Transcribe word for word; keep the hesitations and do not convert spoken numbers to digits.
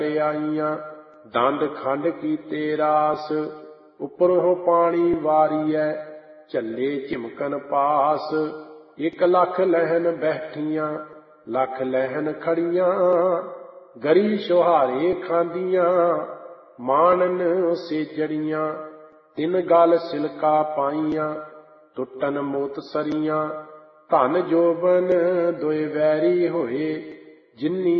ਆਈਆਂ। ਦੰਦ ਖੰਡ ਕੀਤੇ ਰਾਸ, ਉੱਪਰੋਂ ਪਾਣੀ ਵਾਰੀਐ, ਝੱਲੇ ਝਿਮਕਣ ਪਾਸ। ਇੱਕ ਲੱਖ ਲਹਿਣ ਬੈਠੀਆਂ, ਲੱਖ ਲਹਿਣ ਖੜੀਆਂ, ਗਰੀ ਛੁਹਾਰੇ ਖਾਂਦੀਆਂ, ਮਾਣਨ ਸੇਜੜੀਆਂ। ਤਿੰਨ ਗਲ ਸਿਲਕਾ ਪਾਈਆਂ, ਟੁੱਟਨ ਮੋਤ ਸਰੀਆਂ। ਧਨ ਜੋਬਨ ਦੋਇ ਵੈਰੀ ਹੋਏ, ਜਿਨੀ